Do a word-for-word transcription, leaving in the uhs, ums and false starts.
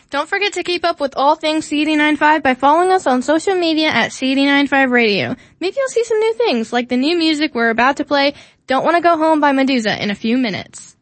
Don't forget to keep up with all things C eighty-nine point five by following us on social media at C eighty-nine point five Radio. Maybe you'll see some new things, like the new music we're about to play, Don't Want to Go Home by Medusa, in a few minutes.